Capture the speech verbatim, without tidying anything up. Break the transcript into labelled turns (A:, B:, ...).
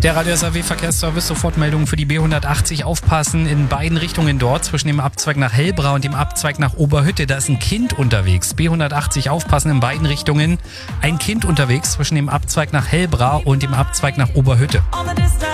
A: Der Radio S A W Verkehrsservice, Sofortmeldung für die B hundertachtzig. Aufpassen in beiden Richtungen dort, zwischen dem Abzweig nach Hellbrau und dem Abzweig nach Oberhütte. Da ist ein Kind unterwegs. B hundertachtzig, aufpassen in beiden Richtungen. Ein Kind unterwegs zwischen dem Abzweig nach Hellbrau und dem Abzweig nach Oberhütte.